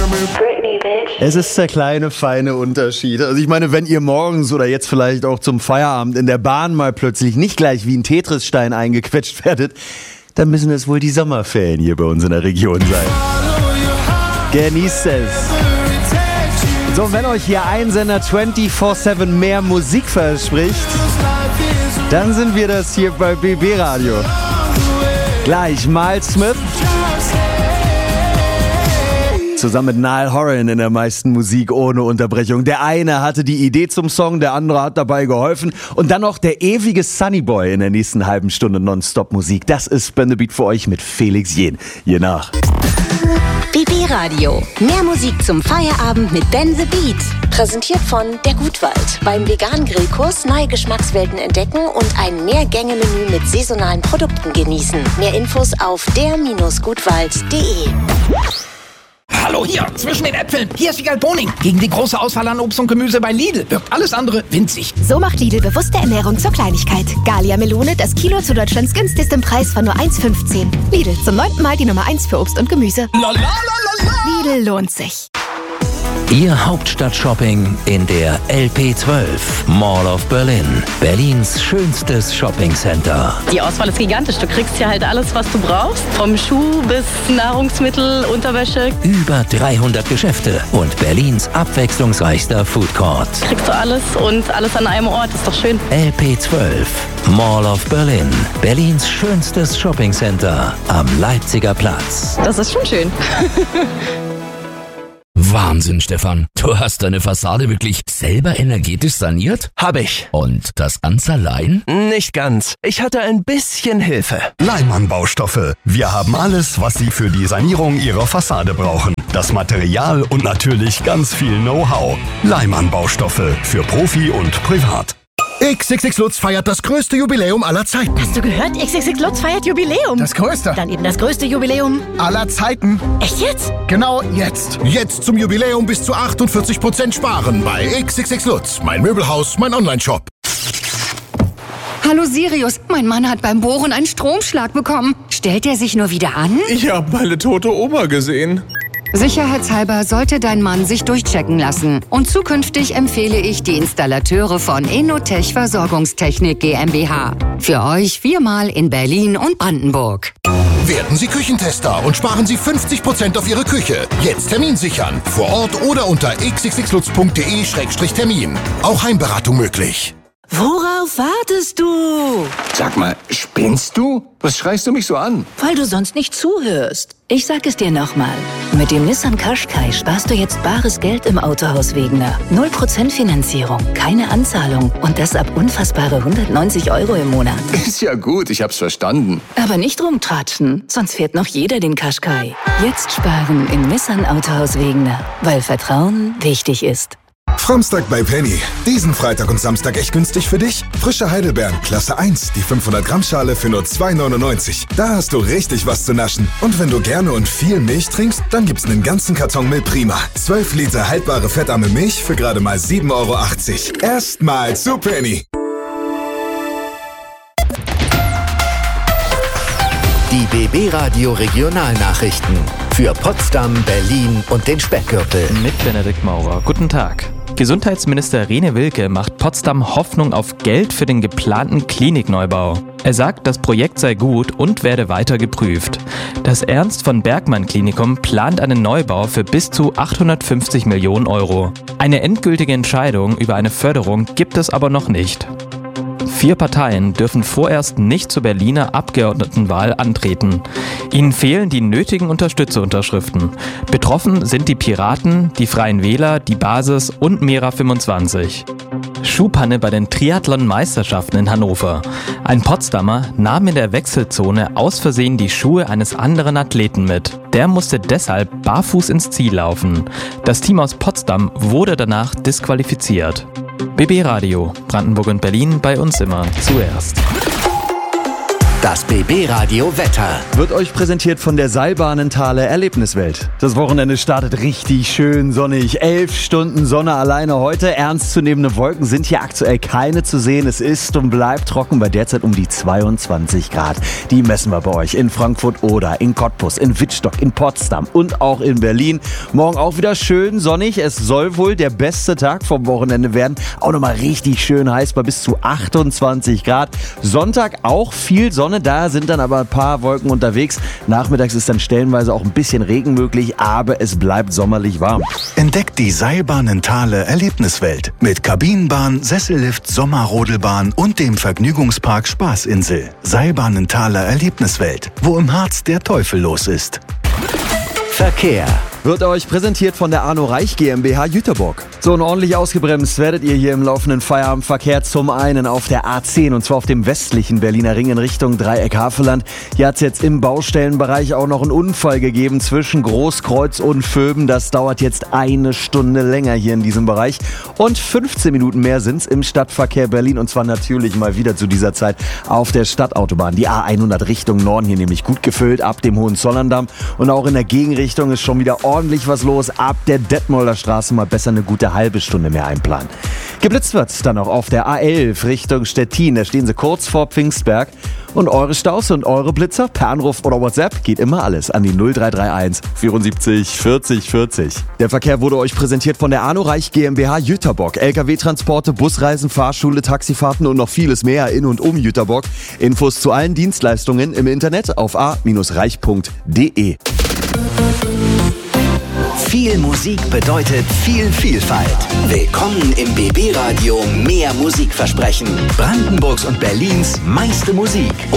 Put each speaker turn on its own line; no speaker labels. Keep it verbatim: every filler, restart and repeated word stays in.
Britney, bitch.
Es ist der kleine, feine Unterschied. Also ich meine, wenn ihr morgens oder jetzt vielleicht auch zum Feierabend in der Bahn mal plötzlich nicht gleich wie ein Tetrisstein eingequetscht werdet, dann müssen es wohl die Sommerferien hier bei uns in der Region sein. Genießt es. So, und wenn euch hier ein Sender vierundzwanzig sieben mehr Musik verspricht, dann sind wir das hier bei B B Radio. Gleich Miles Smith zusammen mit Niall Horan in der meisten Musik ohne Unterbrechung. Der eine hatte die Idee zum Song, der andere hat dabei geholfen. Und dann noch der ewige Sunny Boy in der nächsten halben Stunde Nonstop-Musik. Das ist Spin the Beat für euch mit Felix Jähn. Hier nach.
B B Radio. Mehr Musik zum Feierabend mit Ben the Beat. Präsentiert von der Gutwald. Beim veganen Grillkurs neue Geschmackswelten entdecken und ein Mehrgänge-Menü mit saisonalen Produkten genießen. Mehr Infos auf der Gutwald punkt de.
Hallo hier, zwischen den Äpfeln. Hier ist Wiegald Boning. Gegen die große Auswahl an Obst und Gemüse bei Lidl wirkt alles andere winzig.
So macht Lidl bewusste Ernährung zur Kleinigkeit. Gallia Melone, das Kilo zu Deutschlands günstigstem Preis von nur eins fünfzehn. Lidl, zum neunten Mal die Nummer eins für Obst und Gemüse. Lidl lohnt sich.
Ihr Hauptstadt-Shopping in der L P zwölf, Mall of Berlin. Berlins schönstes Shoppingcenter.
Die Auswahl ist gigantisch. Du kriegst hier halt alles, was du brauchst. Vom Schuh bis Nahrungsmittel, Unterwäsche.
Über dreihundert Geschäfte und Berlins abwechslungsreichster Foodcourt.
Kriegst du alles und alles an einem Ort. Ist doch schön.
L P zwölf, Mall of Berlin. Berlins schönstes Shoppingcenter am Leipziger Platz.
Das ist schon schön.
Wahnsinn, Stefan. Du hast deine Fassade wirklich selber energetisch saniert?
Hab ich.
Und das ganz allein?
Nicht ganz. Ich hatte ein bisschen Hilfe.
Leimann Baustoffe. Wir haben alles, was Sie für die Sanierung Ihrer Fassade brauchen. Das Material und natürlich ganz viel Know-how. Leimann Baustoffe. Für Profi und Privat.
X X X Lutz feiert das größte Jubiläum aller Zeiten.
Hast du gehört? X X X Lutz feiert Jubiläum.
Das größte.
Dann eben das größte Jubiläum
aller Zeiten.
Echt jetzt?
Genau jetzt. Jetzt zum Jubiläum bis zu achtundvierzig Prozent sparen bei X X X Lutz. Mein Möbelhaus, mein Onlineshop.
Hallo Sirius, mein Mann hat beim Bohren einen Stromschlag bekommen. Stellt er sich nur wieder an?
Ich habe meine tote Oma gesehen.
Sicherheitshalber sollte dein Mann sich durchchecken lassen. Und zukünftig empfehle ich die Installateure von Innotech Versorgungstechnik GmbH. Für euch viermal in Berlin und Brandenburg.
Werden Sie Küchentester und sparen Sie fünfzig Prozent auf Ihre Küche. Jetzt Termin sichern. Vor Ort oder unter x x x lutz punkt de Schrägstrich Termin. Auch Heimberatung möglich.
Worauf wartest du?
Sag mal, spinnst du? Was schreist du mich so an?
Weil du sonst nicht zuhörst. Ich sag es dir nochmal. Mit dem Nissan Qashqai sparst du jetzt bares Geld im Autohaus Wegener. null Prozent Finanzierung, keine Anzahlung und das ab unfassbare hundertneunzig Euro im Monat.
Ist ja gut, ich hab's verstanden.
Aber nicht rumtratschen, sonst fährt noch jeder den Qashqai. Jetzt sparen im Nissan Autohaus Wegener, weil Vertrauen wichtig ist.
Framstag bei Penny. Diesen Freitag und Samstag echt günstig für dich? Frische Heidelbeeren, Klasse eins, die fünfhundert Gramm Schale für nur zwei neunundneunzig. Da hast du richtig was zu naschen. Und wenn du gerne und viel Milch trinkst, dann gibt's einen ganzen Karton Milch Prima. zwölf Liter haltbare fettarme Milch für gerade mal sieben Euro achtzig. Erstmal zu Penny.
Die B B Radio Regionalnachrichten für Potsdam, Berlin und den Speckgürtel.
Mit Benedikt Maurer. Guten Tag. Gesundheitsminister Rene Wilke macht Potsdam Hoffnung auf Geld für den geplanten Klinikneubau. Er sagt, das Projekt sei gut und werde weiter geprüft. Das Ernst von Bergmann Klinikum plant einen Neubau für bis zu achthundertfünfzig Millionen Euro. Eine endgültige Entscheidung über eine Förderung gibt es aber noch nicht. Vier Parteien dürfen vorerst nicht zur Berliner Abgeordnetenwahl antreten. Ihnen fehlen die nötigen Unterstützerunterschriften. Betroffen sind die Piraten, die Freien Wähler, die Basis und Mera fünfundzwanzig. Schuhpanne bei den Triathlon-Meisterschaften in Hannover. Ein Potsdamer nahm in der Wechselzone aus Versehen die Schuhe eines anderen Athleten mit. Der musste deshalb barfuß ins Ziel laufen. Das Team aus Potsdam wurde danach disqualifiziert. B B Radio, Brandenburg und Berlin, bei uns immer zuerst.
Das B B-Radio Wetter.
Wird euch präsentiert von der Seilbahnenthaler Erlebniswelt. Das Wochenende startet richtig schön sonnig. Elf Stunden Sonne alleine heute. Ernstzunehmende Wolken sind hier aktuell keine zu sehen. Es ist und bleibt trocken bei derzeit um die zweiundzwanzig Grad. Die messen wir bei euch in Frankfurt oder in Cottbus, in Wittstock, in Potsdam und auch in Berlin. Morgen auch wieder schön sonnig. Es soll wohl der beste Tag vom Wochenende werden. Auch nochmal richtig schön heiß bei bis zu achtundzwanzig Grad. Sonntag auch viel Sonne. Da sind dann aber ein paar Wolken unterwegs. Nachmittags ist dann stellenweise auch ein bisschen Regen möglich, aber es bleibt sommerlich warm.
Entdeckt die Seilbahnenthaler Erlebniswelt mit Kabinenbahn, Sessellift, Sommerrodelbahn und dem Vergnügungspark Spaßinsel. Seilbahnenthaler Erlebniswelt, wo im Harz der Teufel los ist.
Verkehr.
Wird euch präsentiert von der Arno Reich GmbH Jüterbock. So, und ordentlich ausgebremst werdet ihr hier im laufenden Feierabendverkehr zum einen auf der A zehn und zwar auf dem westlichen Berliner Ring in Richtung Dreieck-Havelland. Hier hat es jetzt im Baustellenbereich auch noch einen Unfall gegeben zwischen Großkreuz und Vöben. Das dauert jetzt eine Stunde länger hier in diesem Bereich. Und fünfzehn Minuten mehr sind es im Stadtverkehr Berlin und zwar natürlich mal wieder zu dieser Zeit auf der Stadtautobahn. Die A hundert Richtung Norden hier nämlich gut gefüllt ab dem Hohenzollerndamm und auch in der Gegenrichtung ist schon wieder ordentlich was los. Ab der Detmolder Straße mal besser eine gute halbe Stunde mehr einplanen. Geblitzt wird dann auch auf der A elf Richtung Stettin. Da stehen sie kurz vor Pfingstberg. Und eure Staus und eure Blitzer per Anruf oder WhatsApp geht immer alles an die null drei drei eins vierundsiebzig vierzig vierzig. Der Verkehr wurde euch präsentiert von der Arno Reich GmbH Jüterbock. L K W-Transporte, Busreisen, Fahrschule, Taxifahrten und noch vieles mehr in und um Jüterbock. Infos zu allen Dienstleistungen im Internet auf a reich punkt de.
Viel Musik bedeutet viel Vielfalt. Willkommen im B B-Radio Mehr Musikversprechen. Brandenburgs und Berlins meiste Musik.